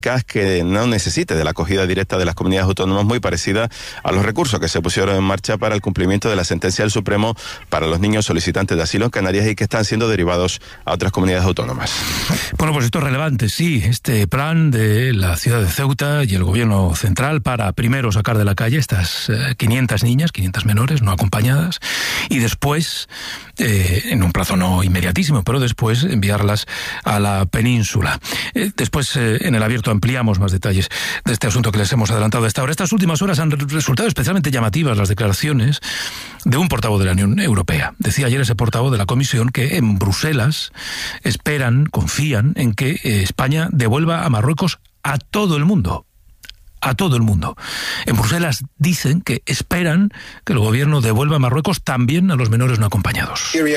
que no necesite de la acogida directa de las comunidades autónomas, muy parecida a los recursos que se pusieron en marcha para el cumplimiento de la sentencia del Supremo para los niños solicitantes de asilo en Canarias y que están siendo derivados a otras comunidades autónomas. Bueno, pues esto es relevante, sí, este plan de la ciudad de Ceuta y el gobierno central para primero sacar de la calle estas 500 niñas, 500 menores no acompañadas, y después, en un plazo no inmediatísimo, pero después enviarlas a la península. Después, en el abierto, ampliamos más detalles de este asunto que les hemos adelantado a esta hora. Estas últimas horas han resultado especialmente llamativas las declaraciones de un portavoz de la Unión Europea. Decía ayer ese portavoz de la Comisión que en Bruselas confían en que España devuelva a Marruecos a todo el mundo. A todo el mundo. En Bruselas dicen que esperan que el gobierno devuelva a Marruecos también a los menores no acompañados. Lo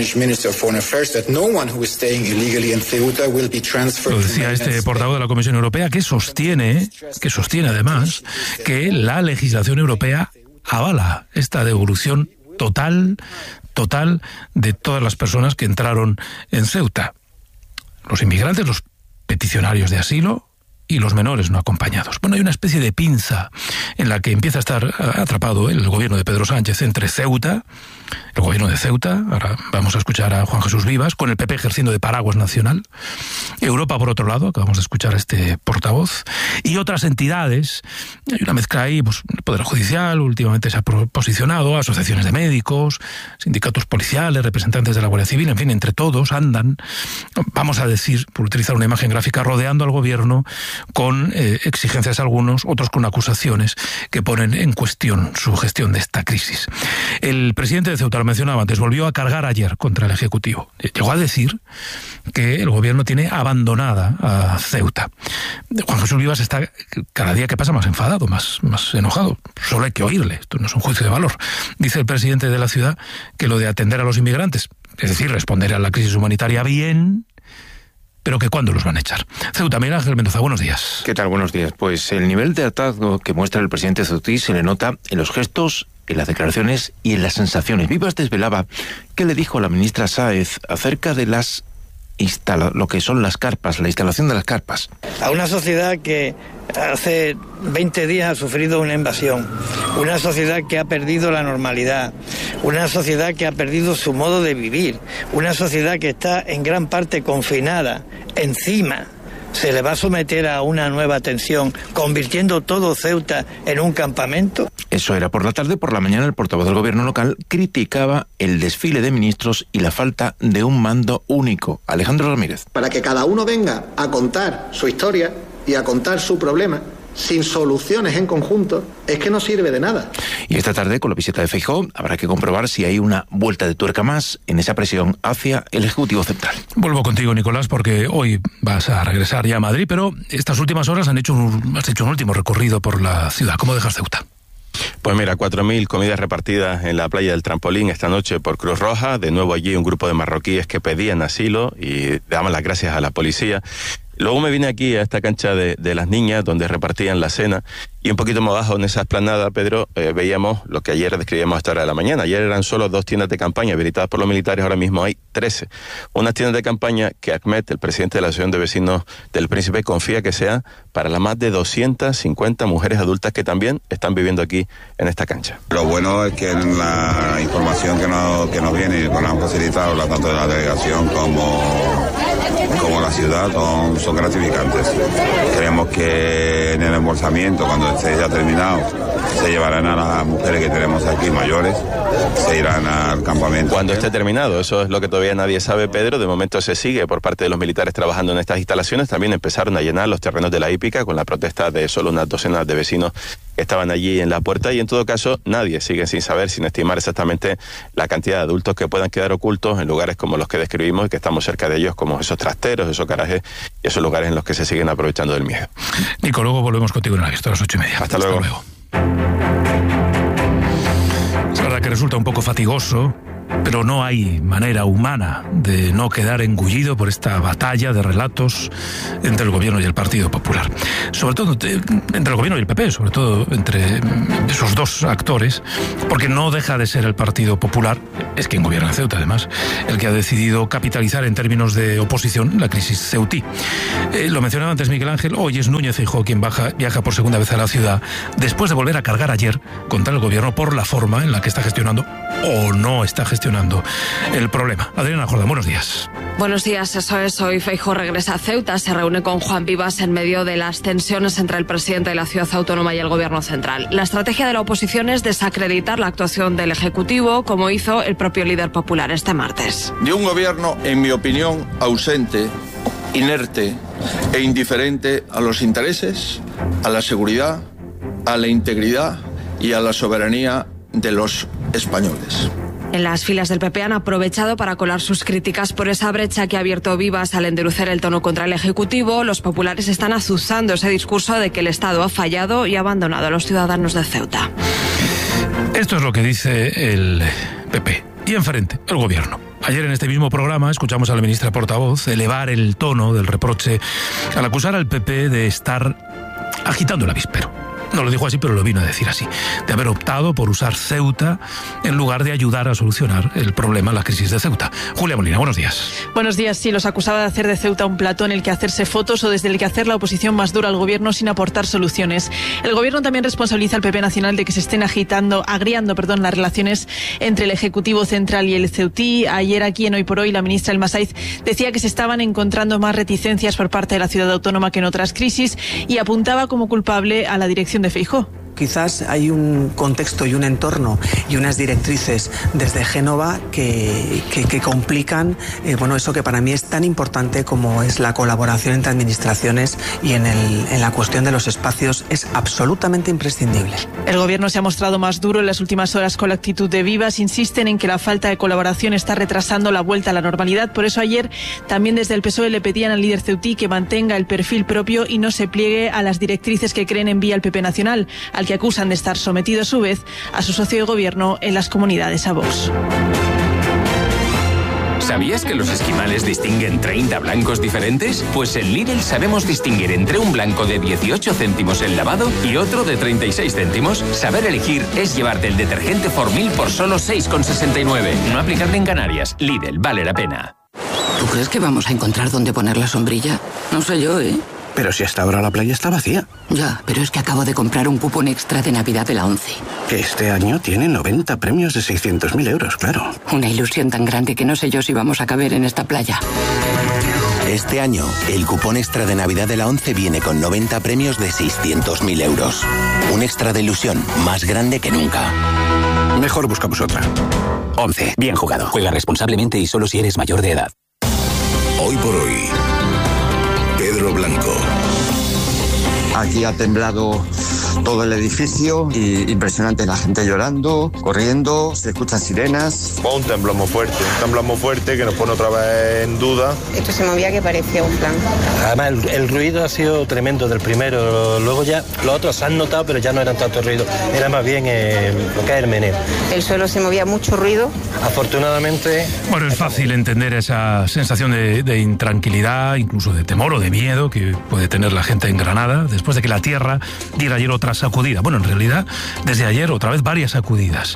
decía este portavoz de la Comisión Europea, que sostiene además que la legislación europea avala esta devolución total de todas las personas que entraron en Ceuta. Los inmigrantes, los peticionarios de asilo y los menores no acompañados. Bueno, hay una especie de pinza en la que empieza a estar atrapado el gobierno de Pedro Sánchez entre Ceuta, el gobierno de Ceuta, ahora vamos a escuchar a Juan Jesús Vivas, con el PP ejerciendo de paraguas nacional, Europa por otro lado, acabamos de escuchar a este portavoz, y otras entidades. Hay una mezcla ahí, pues el Poder Judicial últimamente se ha posicionado, asociaciones de médicos, sindicatos policiales, representantes de la Guardia Civil, en fin, entre todos andan, vamos a decir, por utilizar una imagen gráfica, rodeando al gobierno con exigencias a algunos, otros con acusaciones que ponen en cuestión su gestión de esta crisis. El presidente de Ceuta, lo mencionaba antes, volvió a cargar ayer contra el Ejecutivo. Llegó a decir que el gobierno tiene abandonada a Ceuta. Juan Jesús Vivas está cada día que pasa más enfadado, más enojado. Solo hay que oírle, esto no es un juicio de valor. Dice el presidente de la ciudad que lo de atender a los inmigrantes, es decir, responder a la crisis humanitaria bien, pero que ¿cuándo los van a echar? Ceuta, Miguel Ángel Mendoza, buenos días. ¿Qué tal? Buenos días. Pues el nivel de hartazgo que muestra el presidente ceutí se le nota en los gestos, en las declaraciones y en las sensaciones. Vivas desvelaba qué le dijo la ministra Sáez acerca de lo que son las carpas, la instalación de las carpas. A una sociedad que hace 20 días ha sufrido una invasión, una sociedad que ha perdido la normalidad, una sociedad que ha perdido su modo de vivir, una sociedad que está en gran parte confinada, encima se le va a someter a una nueva tensión, convirtiendo todo Ceuta en un campamento. Eso era por la tarde. Por la mañana el portavoz del gobierno local criticaba el desfile de ministros y la falta de un mando único. Alejandro Ramírez. Para que cada uno venga a contar su historia y a contar su problema, sin soluciones en conjunto, es que no sirve de nada. Y esta tarde, con la visita de Feijóo, habrá que comprobar si hay una vuelta de tuerca más en esa presión hacia el Ejecutivo Central. Vuelvo contigo, Nicolás, porque hoy vas a regresar ya a Madrid, pero estas últimas horas has hecho un último recorrido por la ciudad. ¿Cómo dejas Ceuta? Pues mira, 4.000 comidas repartidas en la playa del Trampolín esta noche por Cruz Roja. De nuevo allí un grupo de marroquíes que pedían asilo y daban las gracias a la policía. Luego me vine aquí a esta cancha de las niñas donde repartían la cena y un poquito más abajo en esa explanada, Pedro, veíamos lo que ayer describíamos a esta hora de la mañana. Ayer eran solo 2 tiendas de campaña habilitadas por los militares, ahora mismo hay 13. Unas tiendas de campaña que Ahmed, el presidente de la Asociación de Vecinos del Príncipe, confía que sea para las más de 250 mujeres adultas que también están viviendo aquí en esta cancha. Lo bueno es que la información que nos viene y que nos han facilitado tanto de la delegación como la ciudad son gratificantes. Creemos que en el embolsamiento, cuando esté ya terminado, se llevarán a las mujeres que tenemos aquí mayores, se irán al campamento. Cuando esté terminado, eso es lo que todavía nadie sabe, Pedro. De momento se sigue por parte de los militares trabajando en estas instalaciones. También empezaron a llenar los terrenos de la hípica con la protesta de solo unas docenas de vecinos que estaban allí en la puerta, y en todo caso nadie sigue sin saber, sin estimar exactamente la cantidad de adultos que puedan quedar ocultos en lugares como los que describimos y que estamos cerca de ellos, como esos trasteros, esos garajes y esos lugares en los que se siguen aprovechando del miedo. Nico, luego volvemos contigo en la historia a las 8:30. Hasta luego. Es verdad que resulta un poco fatigoso pero no hay manera humana de no quedar engullido por esta batalla de relatos entre el gobierno y el Partido Popular. Sobre todo entre el gobierno y el PP, sobre todo entre esos dos actores, porque no deja de ser el Partido Popular, es quien gobierna en Ceuta además, el que ha decidido capitalizar en términos de oposición la crisis ceutí. Lo mencionaba antes Miguel Ángel, hoy es Núñez Feijóo quien viaja por segunda vez a la ciudad, después de volver a cargar ayer contra el gobierno por la forma en la que está gestionando o no está gestionando el problema. Adriana Jordán, buenos días. Buenos días, eso es. Hoy Feijóo regresa a Ceuta, se reúne con Juan Vivas en medio de las tensiones entre el presidente de la ciudad autónoma y el gobierno central. La estrategia de la oposición es desacreditar la actuación del Ejecutivo, como hizo el propio líder popular este martes. De un gobierno, en mi opinión, ausente, inerte e indiferente a los intereses, a la seguridad, a la integridad y a la soberanía de los españoles. En las filas del PP han aprovechado para colar sus críticas por esa brecha que ha abierto Vivas al endurecer el tono contra el Ejecutivo. Los populares están azuzando ese discurso de que el Estado ha fallado y ha abandonado a los ciudadanos de Ceuta. Esto es lo que dice el PP. Y enfrente, el gobierno. Ayer en este mismo programa escuchamos a la ministra portavoz elevar el tono del reproche al acusar al PP de estar agitando el avispero. No lo dijo así, pero lo vino a decir así, de haber optado por usar Ceuta en lugar de ayudar a solucionar el problema, la crisis de Ceuta. Julia Molina, buenos días. Buenos días. Sí, los acusaba de hacer de Ceuta un plató en el que hacerse fotos o desde el que hacer la oposición más dura al gobierno sin aportar soluciones. El gobierno también responsabiliza al PP nacional de que se estén agriando las relaciones entre el Ejecutivo Central y el ceutí. Ayer aquí en Hoy por Hoy la ministra Elma Saiz decía que se estaban encontrando más reticencias por parte de la ciudad autónoma que en otras crisis y apuntaba como culpable a la dirección de Feijóo. Quizás hay un contexto y un entorno y unas directrices desde Génova que complican eso que para mí es tan importante como es la colaboración entre administraciones y en la cuestión de los espacios es absolutamente imprescindible. El gobierno se ha mostrado más duro en las últimas horas con la actitud de Vivas. Insisten en que la falta de colaboración está retrasando la vuelta a la normalidad. Por eso ayer también desde el PSOE le pedían al líder ceutí que mantenga el perfil propio y no se pliegue a las directrices que creen envía el PP nacional, al que acusan de estar sometido a su vez a su socio de gobierno en las comunidades, a Vox. ¿Sabías que los esquimales distinguen 30 blancos diferentes? Pues en Lidl sabemos distinguir entre un blanco de 18 céntimos el lavado y otro de 36 céntimos. Saber elegir es llevarte el detergente Formil por solo 6,69. No aplicable en Canarias. Lidl, vale la pena. ¿Tú crees que vamos a encontrar dónde poner la sombrilla? No sé yo, ¿eh? Pero si hasta ahora la playa está vacía. Ya, pero es que acabo de comprar un cupón extra de Navidad de la ONCE. Que este año tiene 90 premios de 600.000 euros, claro. Una ilusión tan grande que no sé yo si vamos a caber en esta playa. Este año, el cupón extra de Navidad de la ONCE viene con 90 premios de 600.000 euros. Un extra de ilusión más grande que nunca. Mejor buscamos otra. ONCE. Bien jugado. Juega responsablemente y solo si eres mayor de edad. Hoy por hoy, Pedro Blanco. Aquí ha temblado todo el edificio y impresionante, la gente llorando, corriendo, se escuchan sirenas. Fue un temblor muy fuerte que nos pone otra vez en duda. Esto se movía que parecía un plan. Además el ruido ha sido tremendo del primero, luego ya los otros se han notado pero ya no eran tanto ruido, era más bien lo que es el meneo. El suelo se movía mucho ruido. Afortunadamente... Bueno, es fácil entender esa sensación de intranquilidad, incluso de temor o de miedo que puede tener la gente en Granada después de que la tierra diera ayer otra sacudida. Bueno, en realidad, desde ayer otra vez varias sacudidas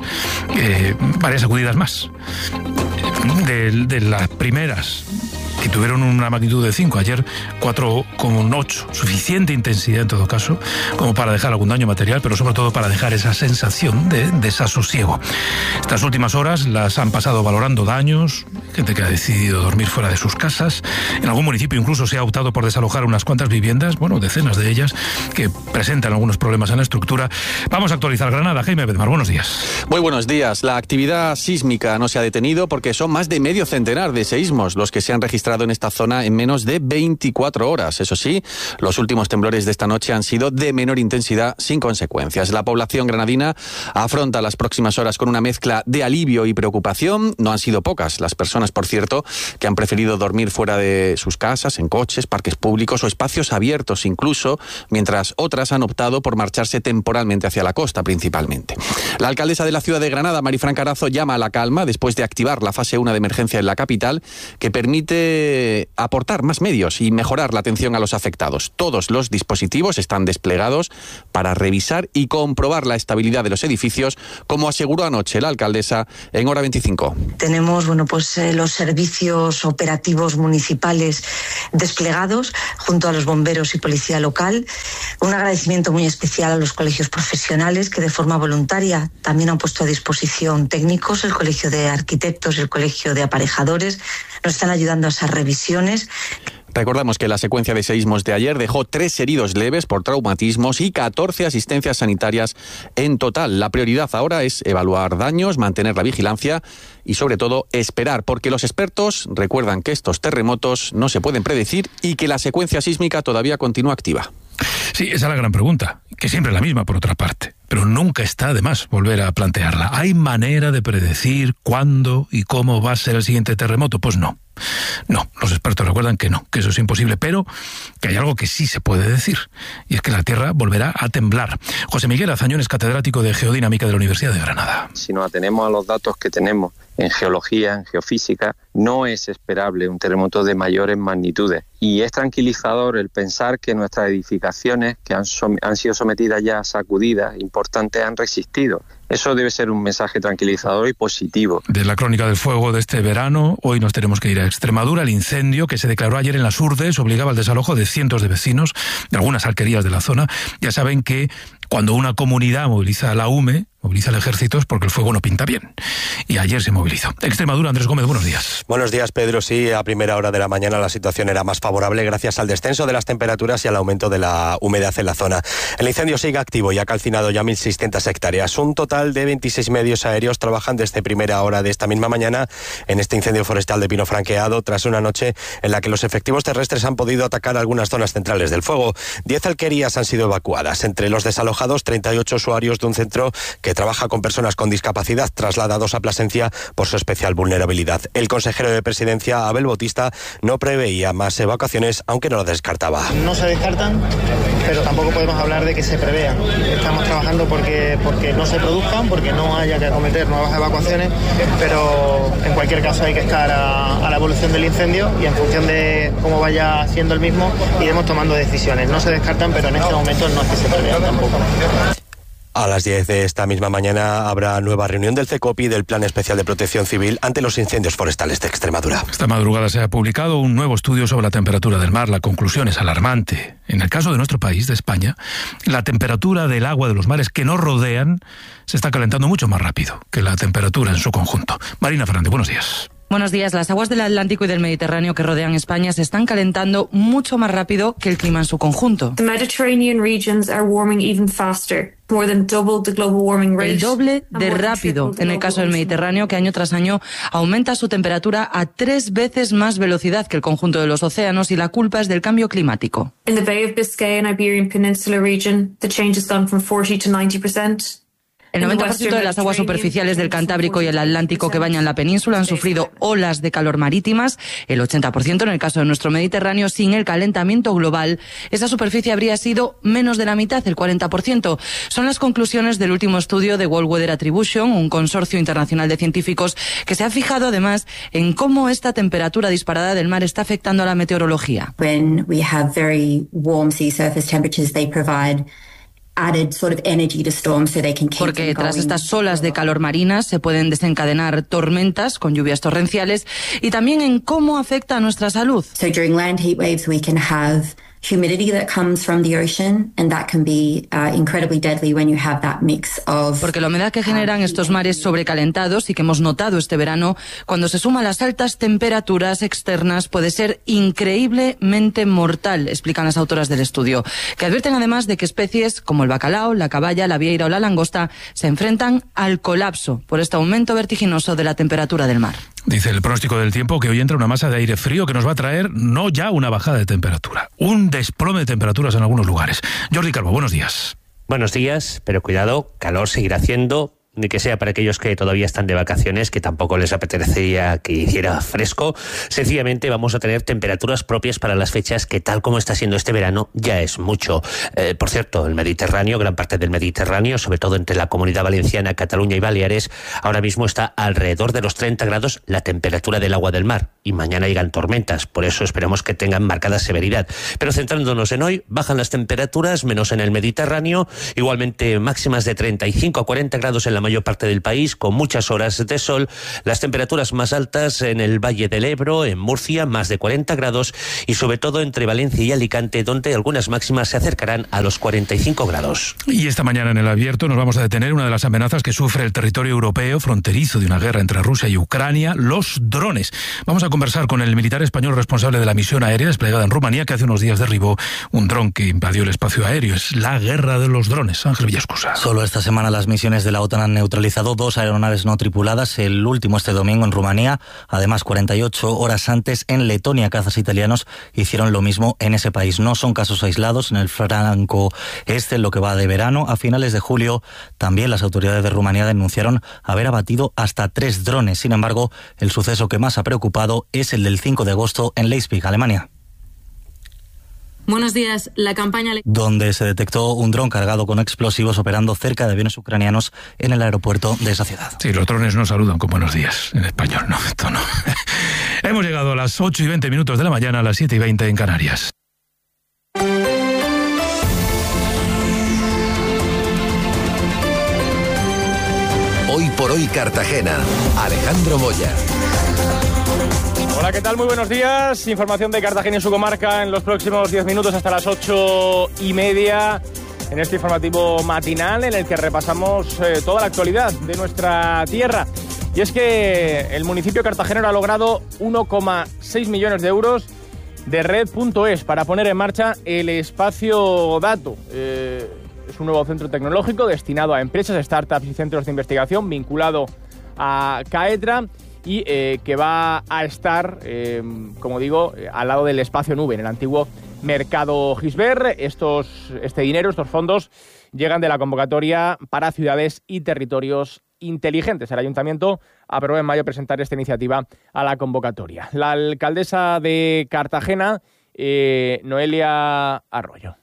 más. De las primeras, que tuvieron una magnitud de 5, ayer 4,8, suficiente intensidad en todo caso, como para dejar algún daño material, pero sobre todo para dejar esa sensación de desasosiego. Estas últimas horas las han pasado valorando daños, gente que ha decidido dormir fuera de sus casas, en algún municipio incluso se ha optado por desalojar unas cuantas viviendas, bueno, decenas de ellas, que presentan algunos problemas en la estructura. Vamos a actualizar Granada. Jaime Bedmar, buenos días. Muy buenos días. La actividad sísmica no se ha detenido porque son más de medio centenar de seísmos los que se han registrado registrado en esta zona en menos de 24 horas. Eso sí, los últimos temblores de esta noche han sido de menor intensidad sin consecuencias. La población granadina afronta las próximas horas con una mezcla de alivio y preocupación. No han sido pocas las personas, por cierto, que han preferido dormir fuera de sus casas, en coches, parques públicos o espacios abiertos incluso, mientras otras han optado por marcharse temporalmente hacia la costa principalmente. La alcaldesa de la ciudad de Granada, Marifran Carazo, llama a la calma después de activar la fase 1 de emergencia en la capital, que permite aportar más medios y mejorar la atención a los afectados. Todos los dispositivos están desplegados para revisar y comprobar la estabilidad de los edificios, como aseguró anoche la alcaldesa en Hora 25. Tenemos los servicios operativos municipales desplegados junto a los bomberos y policía local. Un agradecimiento muy especial a los colegios profesionales que de forma voluntaria también han puesto a disposición técnicos, el Colegio de Arquitectos y el Colegio de Aparejadores. Nos están ayudando a esas revisiones. Recordamos que la secuencia de seísmos de ayer dejó 3 heridos leves por traumatismos y 14 asistencias sanitarias en total. La prioridad ahora es evaluar daños, mantener la vigilancia y sobre todo esperar, porque los expertos recuerdan que estos terremotos no se pueden predecir y que la secuencia sísmica todavía continúa activa. Sí, esa es la gran pregunta, que siempre es la misma por otra parte, pero nunca está de más volver a plantearla. ¿Hay manera de predecir cuándo y cómo va a ser el siguiente terremoto? Pues no. No, los expertos recuerdan que no, que eso es imposible, pero que hay algo que sí se puede decir, y es que la Tierra volverá a temblar. José Miguel Azañón es catedrático de Geodinámica de la Universidad de Granada. Si nos atenemos a los datos que tenemos en geología, en geofísica, no es esperable un terremoto de mayores magnitudes. Y es tranquilizador el pensar que nuestras edificaciones, que han sido sometidas ya a sacudidas importantes, han resistido. Eso debe ser un mensaje tranquilizador y positivo. De la crónica del fuego de este verano, hoy nos tenemos que ir a Extremadura. El incendio que se declaró ayer en las Urdes obligaba al desalojo de cientos de vecinos de algunas alquerías de la zona. Ya saben que cuando una comunidad moviliza a la UME, moviliza al ejército, es porque el fuego no pinta bien. Y ayer se movilizó. Extremadura, Andrés Gómez, buenos días. Buenos días, Pedro. Sí, a primera hora de la mañana la situación era más favorable gracias al descenso de las temperaturas y al aumento de la humedad en la zona. El incendio sigue activo y ha calcinado ya 1.600 hectáreas. Un total de 26 medios aéreos trabajan desde primera hora de esta misma mañana en este incendio forestal de pino franqueado, tras una noche en la que los efectivos terrestres han podido atacar algunas zonas centrales del fuego. 10 alquerías han sido evacuadas. Entre los desalojados, 38 usuarios de un centro que trabaja con personas con discapacidad, trasladados a Plasencia por su especial vulnerabilidad. El consejero de Presidencia, Abel Bautista, no preveía más evacuaciones, aunque no lo descartaba. No se descartan, pero tampoco podemos hablar de que se prevean. Estamos trabajando porque no se produzcan, porque no haya que acometer nuevas evacuaciones, pero en cualquier caso hay que estar a la evolución del incendio y en función de cómo vaya siendo el mismo iremos tomando decisiones. No se descartan, pero en este momento no es que se prevean tampoco. A las 10 de esta misma mañana habrá nueva reunión del CECOPI del Plan Especial de Protección Civil ante los incendios forestales de Extremadura. Esta madrugada se ha publicado un nuevo estudio sobre la temperatura del mar. La conclusión es alarmante. En el caso de nuestro país, de España, la temperatura del agua de los mares que nos rodean se está calentando mucho más rápido que la temperatura en su conjunto. Marina Fernández, buenos días. Buenos días. Las aguas del Atlántico y del Mediterráneo que rodean España se están calentando mucho más rápido que el clima en su conjunto. The Mediterranean regions are warming even faster. More than double the global warming rate. El doble de rápido en el caso del Mediterráneo, que año tras año aumenta su temperatura a 3 veces más velocidad que el conjunto de los océanos, y la culpa es del cambio climático. In the Bay of Biscay and Iberian Peninsula region, the change has gone from 40 to 90%. El 90% de las aguas superficiales del Cantábrico y el Atlántico que bañan la península han sufrido olas de calor marítimas. El 80% en el caso de nuestro Mediterráneo. Sin el calentamiento global, esa superficie habría sido menos de la mitad, el 40%. Son las conclusiones del último estudio de World Weather Attribution, un consorcio internacional de científicos que se ha fijado además en cómo esta temperatura disparada del mar está afectando a la meteorología. When we have very warm sea surface temperatures, they provide porque tras estas olas de calor marinas se pueden desencadenar tormentas con lluvias torrenciales, y también en cómo afecta a nuestra salud. So during land heat waves we can have humidity that comes from the ocean, and that can be incredibly deadly when you have that mix of... Porque la humedad que generan estos mares sobrecalentados, y que hemos notado este verano, cuando se suma a las altas temperaturas externas, puede ser increíblemente mortal, explican las autoras del estudio, que advierten además de que especies como el bacalao, la caballa, la vieira o la langosta se enfrentan al colapso por este aumento vertiginoso de la temperatura del mar. Dice el pronóstico del tiempo que hoy entra una masa de aire frío que nos va a traer no ya una bajada de temperatura, un desplome de temperaturas en algunos lugares. Jordi Calvo, buenos días. Buenos días, pero cuidado, calor seguirá haciendo, ni que sea para aquellos que todavía están de vacaciones, que tampoco les apetecería que hiciera fresco. Sencillamente vamos a tener temperaturas propias para las fechas que, tal como está siendo este verano, ya es mucho. Por cierto, el Mediterráneo, gran parte del Mediterráneo, sobre todo entre la Comunidad Valenciana, Cataluña y Baleares, ahora mismo está alrededor de los 30 grados la temperatura del agua del mar. Y mañana llegan tormentas, por eso esperamos que tengan marcada severidad. Pero centrándonos en hoy, bajan las temperaturas, menos en el Mediterráneo, igualmente máximas de 35 a 40 grados en la mayor parte del país, con muchas horas de sol. Las temperaturas más altas en el Valle del Ebro, en Murcia, más de 40 grados, y sobre todo entre Valencia y Alicante, donde algunas máximas se acercarán a los 45 grados. Y esta mañana en El Abierto nos vamos a detener una de las amenazas que sufre el territorio europeo fronterizo de una guerra entre Rusia y Ucrania, los drones. Vamos a conversar con el militar español responsable de la misión aérea desplegada en Rumanía, que hace unos días derribó un dron que invadió el espacio aéreo. Es la guerra de los drones. Ángel Villascusa. Solo esta semana las misiones de la OTAN han neutralizado 2 aeronaves no tripuladas, el último este domingo en Rumanía. Además, 48 horas antes en Letonia, cazas italianos hicieron lo mismo en ese país. No son casos aislados en el flanco este, en lo que va de verano. A finales de julio, también las autoridades de Rumanía denunciaron haber abatido hasta 3 drones. Sin embargo, el suceso que más ha preocupado es el del 5 de agosto en Leipzig, Alemania. Buenos días. La campaña... donde se detectó un dron cargado con explosivos operando cerca de aviones ucranianos en el aeropuerto de esa ciudad. Sí, los drones no saludan con buenos días en español, no, esto no. Hemos llegado a las 8:20 de la mañana, a las 7:20 en Canarias. Hoy por hoy Cartagena. Alejandro Moya. Hola, ¿qué tal? Muy buenos días. Información de Cartagena y su comarca en los próximos 10 minutos hasta las 8:30 en este informativo matinal en el que repasamos toda la actualidad de nuestra tierra. Y es que el municipio cartagenero ha logrado 1,6 millones de euros de Red.es para poner en marcha el espacio Dato. Es un nuevo centro tecnológico destinado a empresas, startups y centros de investigación vinculado a Caetra y que va a estar, como digo, al lado del espacio nube, en el antiguo Mercado Gisbert. Este dinero, estos fondos, llegan de la convocatoria para ciudades y territorios inteligentes. El Ayuntamiento aprobó en mayo presentar esta iniciativa a la convocatoria. La alcaldesa de Cartagena, Noelia Arroyo.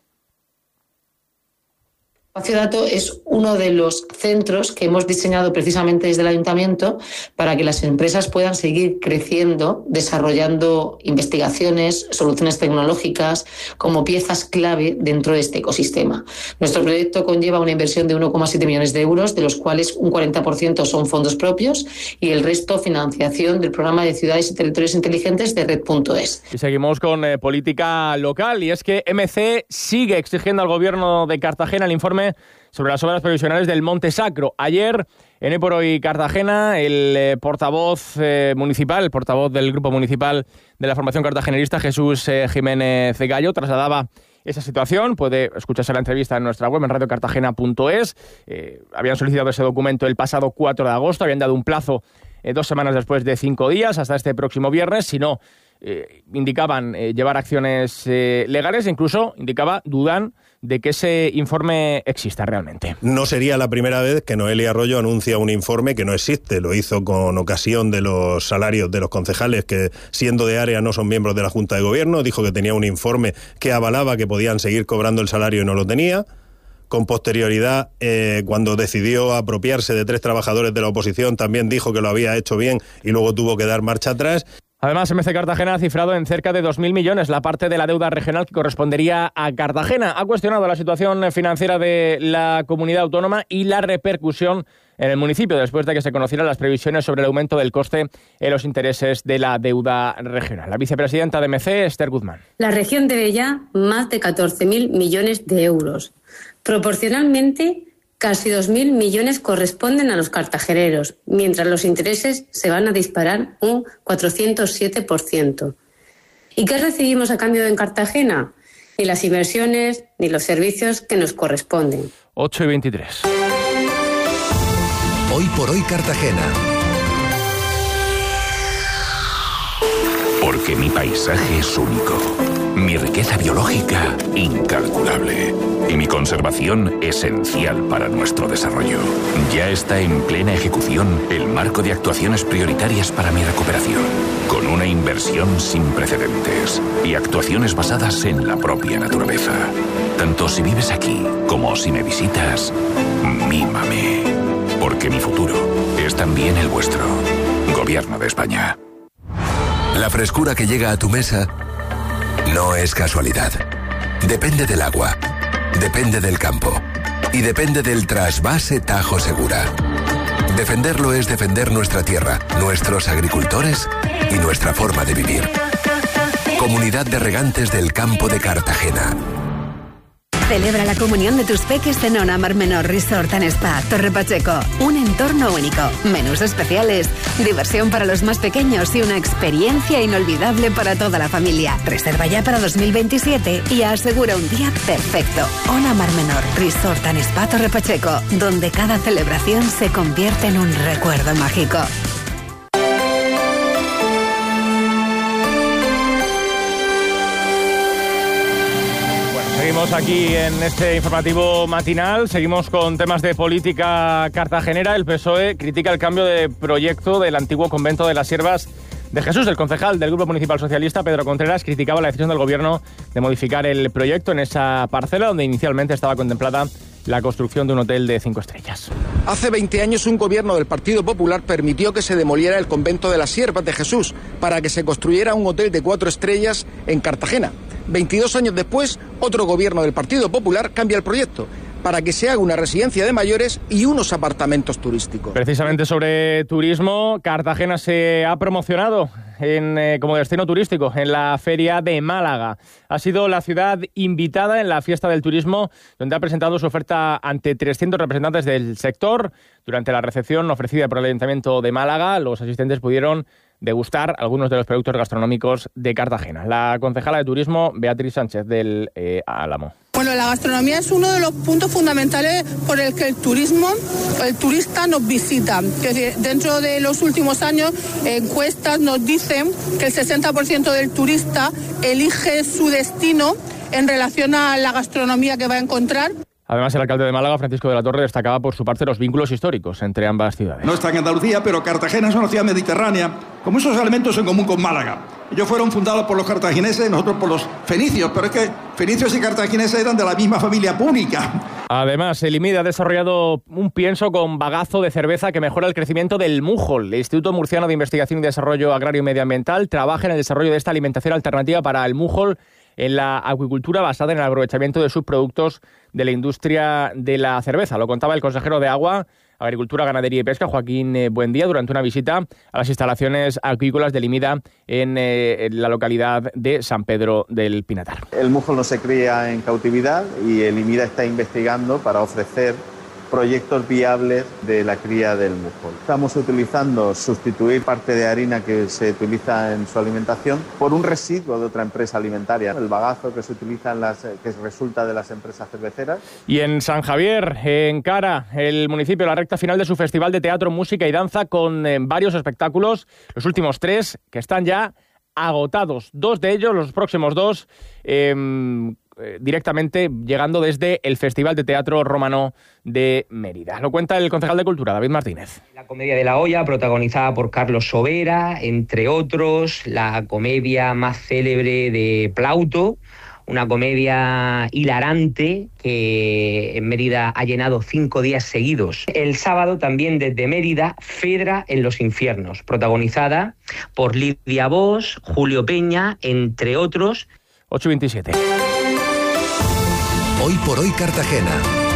Espacio Dato es uno de los centros que hemos diseñado precisamente desde el Ayuntamiento para que las empresas puedan seguir creciendo, desarrollando investigaciones, soluciones tecnológicas como piezas clave dentro de este ecosistema. Nuestro proyecto conlleva una inversión de 1,7 millones de euros, de los cuales un 40% son fondos propios y el resto financiación del programa de ciudades y territorios inteligentes de Red.es. Y seguimos con política local, y es que MC sigue exigiendo al Gobierno de Cartagena el informe sobre las obras provisionales del Monte Sacro. Ayer, en Hoy por Hoy Cartagena, el portavoz municipal, el portavoz del Grupo Municipal de la Formación Cartagenerista, Jesús Jiménez Gallo, trasladaba esa situación. Puede escucharse la entrevista en nuestra web, en radiocartagena.es. Habían solicitado ese documento el pasado 4 de agosto, habían dado un plazo 2 semanas después de 5 días, hasta este próximo viernes. Si no, indicaban llevar acciones legales, e incluso dudan de que ese informe exista realmente. No sería la primera vez que Noelia Arroyo anuncia un informe que no existe. Lo hizo con ocasión de los salarios de los concejales que, siendo de área, no son miembros de la Junta de Gobierno. Dijo que tenía un informe que avalaba que podían seguir cobrando el salario y no lo tenía. Con posterioridad, cuando decidió apropiarse de 3 trabajadores de la oposición, también dijo que lo había hecho bien y luego tuvo que dar marcha atrás. Además, MC Cartagena ha cifrado en cerca de 2.000 millones la parte de la deuda regional que correspondería a Cartagena. Ha cuestionado la situación financiera de la comunidad autónoma y la repercusión en el municipio, después de que se conocieran las previsiones sobre el aumento del coste en los intereses de la deuda regional. La vicepresidenta de MC, Esther Guzmán. La región debe ya más de 14.000 millones de euros. Proporcionalmente, casi 2.000 millones corresponden a los cartageneros, mientras los intereses se van a disparar un 407%. ¿Y qué recibimos a cambio en Cartagena? Ni las inversiones ni los servicios que nos corresponden. 8:23. Hoy por Hoy Cartagena. Porque mi paisaje es único, mi riqueza biológica incalculable y mi conservación esencial para nuestro desarrollo. Ya está en plena ejecución el marco de actuaciones prioritarias para mi recuperación, con una inversión sin precedentes y actuaciones basadas en la propia naturaleza. Tanto si vives aquí como si me visitas, mímame, porque mi futuro es también el vuestro. Gobierno de España. La frescura que llega a tu mesa no es casualidad. Depende del agua, depende del campo y depende del trasvase Tajo Segura. Defenderlo es defender nuestra tierra, nuestros agricultores y nuestra forma de vivir. Comunidad de Regantes del Campo de Cartagena. Celebra la comunión de tus peques en Ona Mar Menor Resort and Spa, Torre Pacheco. Un entorno único, menús especiales, diversión para los más pequeños y una experiencia inolvidable para toda la familia. Reserva ya para 2027 y asegura un día perfecto. Ona Mar Menor Resort and Spa, Torre Pacheco, donde cada celebración se convierte en un recuerdo mágico. Seguimos aquí en este informativo matinal, seguimos con temas de política cartagenera. El PSOE critica el cambio de proyecto del antiguo convento de las Siervas de Jesús. El concejal del Grupo Municipal Socialista, Pedro Contreras, criticaba la decisión del gobierno de modificar el proyecto en esa parcela donde inicialmente estaba contemplada la construcción de un hotel de 5 estrellas. Hace 20 años un gobierno del Partido Popular permitió que se demoliera el convento de las Siervas de Jesús para que se construyera un hotel de 4 estrellas en Cartagena. 22 años después, otro gobierno del Partido Popular cambia el proyecto para que se haga una residencia de mayores y unos apartamentos turísticos. Precisamente sobre turismo, Cartagena se ha promocionado como destino turístico en la Feria de Málaga. Ha sido la ciudad invitada en la Fiesta del Turismo, donde ha presentado su oferta ante 300 representantes del sector. Durante la recepción ofrecida por el Ayuntamiento de Málaga, los asistentes pudieron degustar algunos de los productos gastronómicos de Cartagena. La concejala de Turismo, Beatriz Sánchez, del Álamo. Bueno, la gastronomía es uno de los puntos fundamentales por el que el turista nos visita. Que dentro de los últimos años, encuestas nos dicen que el 60% del turista elige su destino en relación a la gastronomía que va a encontrar. Además, el alcalde de Málaga, Francisco de la Torre, destacaba por su parte los vínculos históricos entre ambas ciudades. No está en Andalucía, pero Cartagena es una ciudad mediterránea, con muchos elementos en común con Málaga. Ellos fueron fundados por los cartagineses, nosotros por los fenicios, pero es que fenicios y cartagineses eran de la misma familia púnica. Además, el IMID ha desarrollado un pienso con bagazo de cerveza que mejora el crecimiento del mújol. El Instituto Murciano de Investigación y Desarrollo Agrario y Medioambiental trabaja en el desarrollo de esta alimentación alternativa para el mújol en la acuicultura basada en el aprovechamiento de subproductos de la industria de la cerveza. Lo contaba el consejero de Agua, Agricultura, Ganadería y Pesca, Joaquín Buendía, durante una visita a las instalaciones acuícolas del IMIDA en la localidad de San Pedro del Pinatar. El mújol no se cría en cautividad y el IMIDA está investigando para ofrecer proyectos viables de la cría del mújol. Estamos utilizando sustituir parte de harina que se utiliza en su alimentación por un residuo de otra empresa alimentaria, el bagazo que se utiliza que resulta de las empresas cerveceras. Y en San Javier encara el municipio la recta final de su festival de teatro, música y danza con varios espectáculos, los últimos 3 que están ya agotados. 2 de ellos, los próximos 2, directamente llegando desde el Festival de Teatro Romano de Mérida. Lo cuenta el concejal de Cultura, David Martínez. La comedia de la olla, protagonizada por Carlos Sobera, entre otros, la comedia más célebre de Plauto, una comedia hilarante que en Mérida ha llenado 5 días seguidos. El sábado también desde Mérida, Fedra en los infiernos, protagonizada por Lidia Bosch, Julio Peña, entre otros. 8:27. Hoy por hoy Cartagena.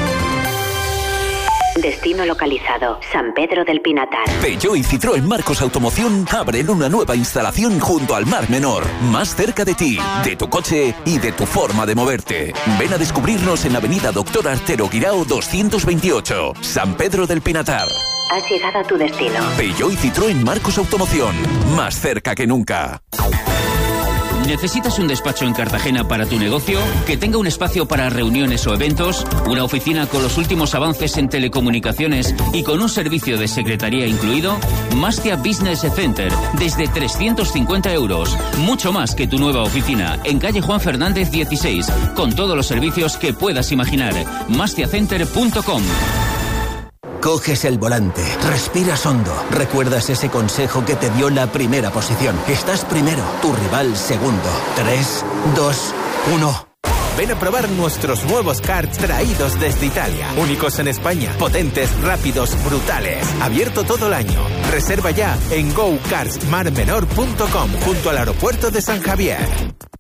Destino localizado, San Pedro del Pinatar. Peugeot y Citroën Marcos Automoción abren una nueva instalación junto al Mar Menor, más cerca de ti, de tu coche y de tu forma de moverte. Ven a descubrirnos en Avenida Doctor Artero Guirao 228, San Pedro del Pinatar. Has llegado a tu destino. Peugeot y Citroën Marcos Automoción, más cerca que nunca. ¿Necesitas un despacho en Cartagena para tu negocio? ¿Que tenga un espacio para reuniones o eventos? ¿Una oficina con los últimos avances en telecomunicaciones y con un servicio de secretaría incluido? Mastia Business Center, desde 350 euros. Mucho más que tu nueva oficina, en calle Juan Fernández 16, con todos los servicios que puedas imaginar. mastiacenter.com. Coges el volante, respiras hondo, recuerdas ese consejo que te dio la primera posición. Estás primero, tu rival segundo. 3, 2, 1... Ven a probar nuestros nuevos karts traídos desde Italia. Únicos en España, potentes, rápidos, brutales. Abierto todo el año. Reserva ya en gokartsmarmenor.com, junto al aeropuerto de San Javier.